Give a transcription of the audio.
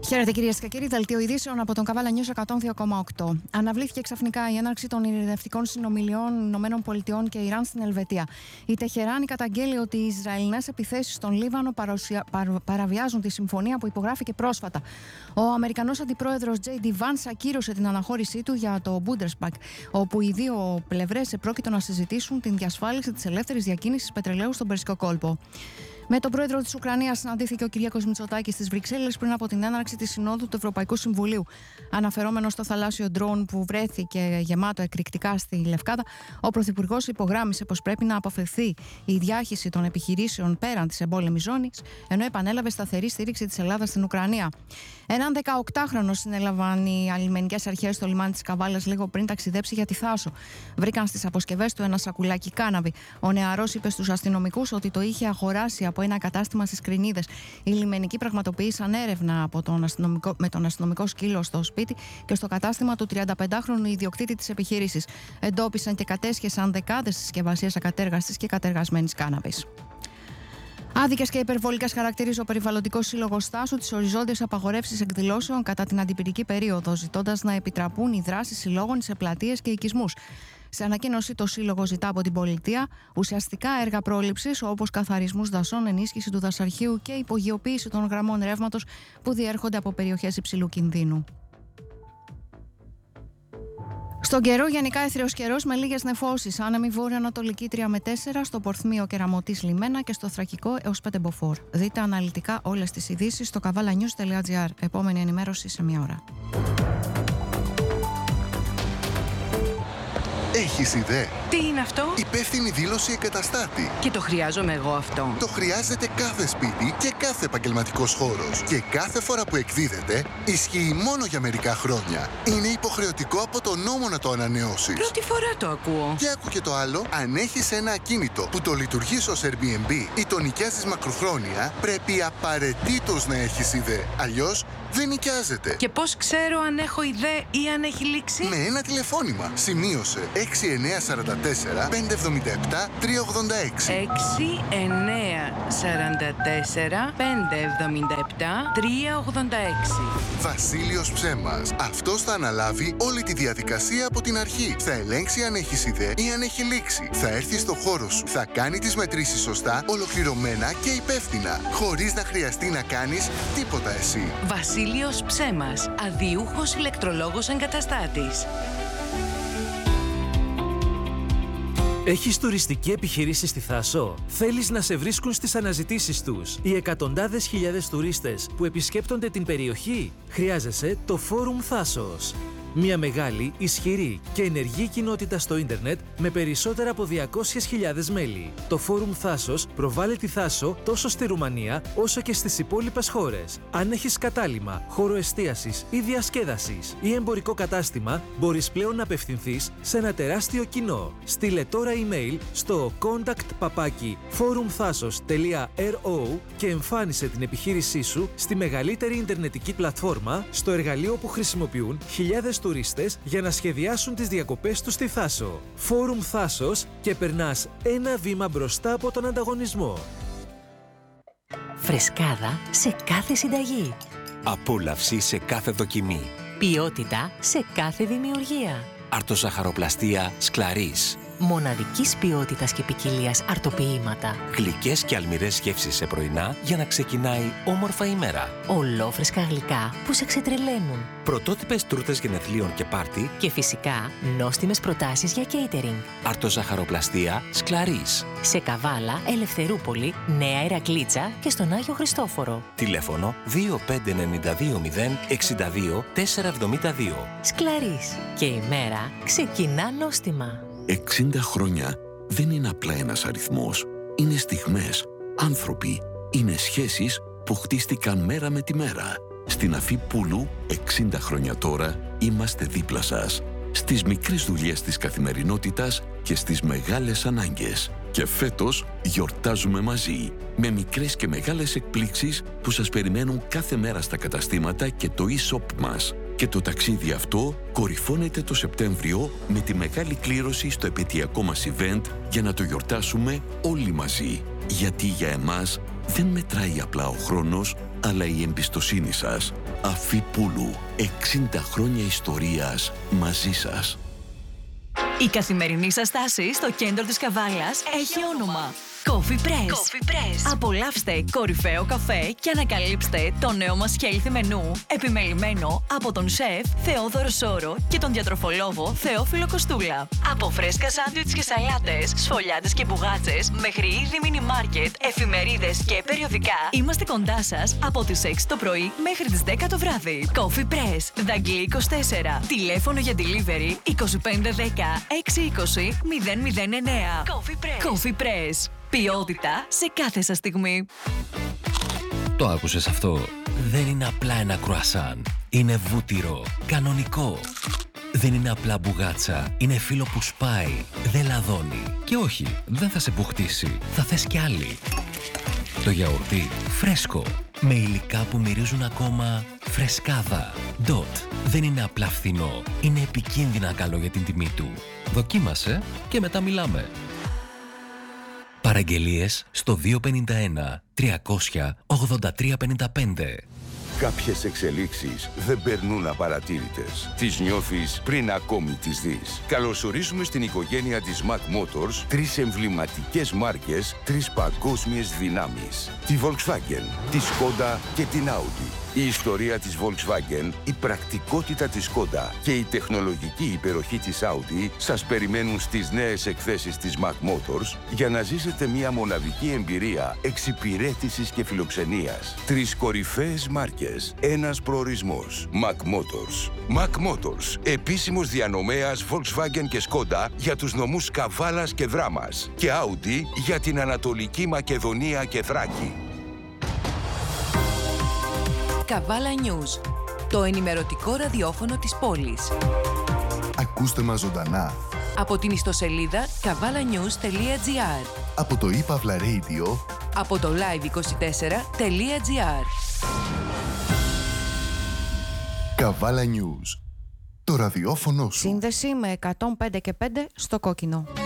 Χαίρετε κυρίες και κύριοι, δελτίο ειδήσεων από τον Καβάλα News 102,8. Αναβλήθηκε ξαφνικά η έναρξη των ειρηνευτικών συνομιλιών ΗΠΑ και Ιράν στην Ελβετία. Η Τεχεράνη καταγγέλει ότι οι Ισραηλινές επιθέσεις στον Λίβανο παραβιάζουν τη συμφωνία που υπογράφηκε πρόσφατα. Ο Αμερικανός αντιπρόεδρος J.D. Vance ακύρωσε την αναχώρησή του για το Bundestag, όπου οι δύο πλευρές επρόκειτο να συζητήσουν την διασφάλιση της ελεύθερης διακίνησης πετρελαίου στον Περσικό κόλπο. Με τον πρόεδρο της Ουκρανίας συναντήθηκε ο Κυριάκος Μητσοτάκης στις Βρυξέλλες πριν από την έναρξη της Συνόδου του Ευρωπαϊκού Συμβουλίου. Αναφερόμενος στο θαλάσσιο ντρόουν που βρέθηκε γεμάτο εκρηκτικά στη Λευκάδα, ο Πρωθυπουργός υπογράμμισε πως πρέπει να αποφευθεί η διάχυση των επιχειρήσεων πέραν της εμπόλεμης ζώνης, ενώ επανέλαβε σταθερή στήριξη της Ελλάδας στην Ουκρανία. Έναν 18χρονο συνέλαβαν οι αλλημενικές αρχές στο λιμάνι της Καβάλας λίγο πριν ταξιδέψει για τη Θάσο. Βρήκαν στις αποσκευές του ένα σακουλάκι κάναβη. Ο νεαρός είπε στους αστυνομικούς ότι το είχε αγοράσει από ένα κατάστημα στις Κρινίδες. Οι λιμενικοί πραγματοποίησαν έρευνα με τον αστυνομικό σκύλο στο σπίτι και στο κατάστημα του 35χρονου ιδιοκτήτη της επιχείρησης. Εντόπισαν και κατέσχεσαν δεκάδες συσκευασίες ακατέργαστης και κατεργασμένης κάναβης. Άδικες και υπερβολικές χαρακτηρίζει ο Περιβαλλοντικός Σύλλογος Θάσου τις οριζόντιες απαγορεύσεις εκδηλώσεων κατά την αντιπυρική περίοδο, ζητώντας να επιτραπούν οι δράσεις συλλόγων σε πλατείες και οικισμούς. Σε ανακοίνωση, το Σύλλογο ζητά από την πολιτεία ουσιαστικά έργα πρόληψης, όπως καθαρισμούς δασών, ενίσχυση του δασαρχείου και υπογειοποίηση των γραμμών ρεύματος που διέρχονται από περιοχές υψηλού κινδύνου. Στον καιρό, γενικά έθριος καιρός με λίγες νεφώσεις. Άνεμη βόρειο-ανατολική 3 με 4, στο Πορθμίο Κεραμωτής Λιμένα και στο Θρακικό έως 5 μποφόρ. Δείτε αναλυτικά όλες τις ειδήσεις στο kavalanews.gr. Επόμενη ενημέρωση σε μια ώρα. Έχεις ιδέα? Τι είναι αυτό? Υπεύθυνη δήλωση εγκαταστάτη. Και το χρειάζομαι εγώ αυτό? Το χρειάζεται κάθε σπίτι και κάθε επαγγελματικός χώρος. Και κάθε φορά που εκδίδεται, ισχύει μόνο για μερικά χρόνια. Είναι υποχρεωτικό από το νόμο να το ανανεώσεις. Πρώτη φορά το ακούω. Και άκου και το άλλο. Αν έχεις ένα ακίνητο που το λειτουργείς ως Airbnb ή το νοικιάζεις μακροχρόνια, πρέπει απαραίτητος να έχεις ιδέα. Αλλιώς δεν νοικιάζεται. Και πώς ξέρω αν έχω ιδέα ή αν έχει λήξει? Με ένα τηλεφώνημα. Σημείωσε 6944 577 386. 6944 577 386. Βασίλειος Ψέμας. Αυτός θα αναλάβει όλη τη διαδικασία από την αρχή. Θα ελέγξει αν έχεις ιδέα ή αν έχει λήξει. Θα έρθει στο χώρο σου. Θα κάνει τις μετρήσεις σωστά, ολοκληρωμένα και υπεύθυνα. Χωρίς να χρειαστεί να κάνεις τίποτα εσύ. Βασίλειος Ψέμας. Αδιούχος ηλεκτρολόγος εγκαταστάτης. Έχεις τουριστική επιχειρήση στη Θάσο? Θέλεις να σε βρίσκουν στις αναζητήσεις τους οι εκατοντάδες χιλιάδες τουρίστες που επισκέπτονται την περιοχή? Χρειάζεσαι το Φόρουμ Θάσος. Μια μεγάλη, ισχυρή και ενεργή κοινότητα στο ίντερνετ με περισσότερα από 200.000 μέλη. Το Φόρουμ Θάσος προβάλλει τη Θάσο τόσο στη Ρουμανία όσο και στις υπόλοιπες χώρες. Αν έχεις κατάλημα, χώρο εστίασης ή διασκέδασης ή εμπορικό κατάστημα, μπορείς πλέον να απευθυνθείς σε ένα τεράστιο κοινό. Στείλε τώρα email στο contact@forumthasos.ro και εμφάνισε την επιχείρησή σου στη μεγαλύτερη ιντερνετική πλατφόρμα, στο εργαλείο που χρησιμοποιούν χιλιάδες τουρίστες για να σχεδιάσουν τις διακοπές τους στη Θάσο. Φόρουμ Θάσος και περνάς ένα βήμα μπροστά από τον ανταγωνισμό. Φρεσκάδα σε κάθε συνταγή. Απόλαυση σε κάθε δοκιμή. Ποιότητα σε κάθε δημιουργία. Αρτοζαχαροπλαστία Σκλαρίς. Μοναδικής ποιότητας και ποικιλίας αρτοποιήματα. Γλυκές και αλμυρές γεύσεις σε πρωινά για να ξεκινάει όμορφα η μέρα. Ολόφρεσκα γλυκά που σε ξετρελαίνουν. Πρωτότυπες τούρτες γενεθλίων και πάρτι. Και φυσικά νόστιμες προτάσεις για catering. Αρτοζαχαροπλαστία Σκλαρίς. Σε Καβάλα, Ελευθερούπολη, Νέα Ηρακλήτσα και στον Άγιο Χριστόφορο. Τηλέφωνο 25920 62 472. Σκλαρίς. Και η μέρα ξεκινά νόστιμα. 60 χρόνια δεν είναι απλά ένας αριθμός. Είναι στιγμές, άνθρωποι, είναι σχέσεις που χτίστηκαν μέρα με τη μέρα. Στην Αφή Πούλου, 60 χρόνια τώρα, είμαστε δίπλα σας. Στις μικρές δουλειές της καθημερινότητας και στις μεγάλες ανάγκες. Και φέτος γιορτάζουμε μαζί, με μικρές και μεγάλες εκπλήξεις που σας περιμένουν κάθε μέρα στα καταστήματα και το e-shop μας. Και το ταξίδι αυτό κορυφώνεται το Σεπτέμβριο με τη μεγάλη κλήρωση στο επαιτειακό μας event για να το γιορτάσουμε όλοι μαζί. Γιατί για εμάς Δεν μετράει απλά ο χρόνος, αλλά η εμπιστοσύνη σας. Αφή Πούλου. 60 χρόνια ιστορίας μαζί σας. Η καθημερινή σας στάση στο κέντρο της Καβάλας έχει όνομα. Coffee Press. Απολαύστε κορυφαίο καφέ και ανακαλύψτε το νέο μας healthy μενού, επιμελημένο από τον σεφ Θεόδωρο Σόρο και τον διατροφολόγο Θεόφιλο Κοστούλα. Από φρέσκα σάντουιτς και σαλάτες, σφολιάτες και μπουγάτσες, μέχρι είδη μίνι μάρκετ, εφημερίδες και περιοδικά, είμαστε κοντά σας από τις 6 το πρωί μέχρι τις 10 το βράδυ. Coffee Press, Δαγκλή 24. Τηλέφωνο για delivery 2510 620 009. Coffee Press. Ποιότητα σε κάθε σας στιγμή. Το άκουσες αυτό? Δεν είναι απλά ένα κρουασάν. Είναι βούτυρο. Κανονικό. Δεν είναι απλά μπουγάτσα. Είναι φύλλο που σπάει. Δεν λαδώνει. Και όχι, δεν θα σε μπουχτίσει. Θα θες κι άλλη. Το γιαουρτί φρέσκο. Με υλικά που μυρίζουν ακόμα φρεσκάδα. Dot. Δεν είναι απλά φθηνό. Είναι επικίνδυνα καλό για την τιμή του. Δοκίμασε και μετά μιλάμε. Παραγγελίες στο 251 300 8355. Κάποιες εξελίξεις δεν περνούν απαρατήρητες. Τις νιώθεις πριν ακόμη τις δεις. Καλωσορίζουμε στην οικογένεια της Mac Motors 3 εμβληματικές μάρκες, 3 παγκόσμιες δυνάμεις. Τη Volkswagen, τη Skoda και την Audi. Η ιστορία της Volkswagen, η πρακτικότητα της Skoda και η τεχνολογική υπεροχή της Audi σας περιμένουν στις νέες εκθέσεις της Mac Motors για να ζήσετε μια μοναδική εμπειρία εξυπηρέτησης και φιλοξενίας. 3 κορυφαίες μάρκες, ένας προορισμός. Mac Motors. Mac Motors, επίσημος διανομέας Volkswagen και Skoda για τους νομούς Καβάλας και Δράμας και Audi για την Ανατολική Μακεδονία και Θράκη. Καβάλα News, το ενημερωτικό ραδιόφωνο της πόλης. Ακούστε μας ζωντανά Από την ιστοσελίδα kavalanews.gr, από το ePavla Radio, από το live24.gr. Καβάλα News, το ραδιόφωνο σου. Σύνδεση με 105 και 5 στο κόκκινο.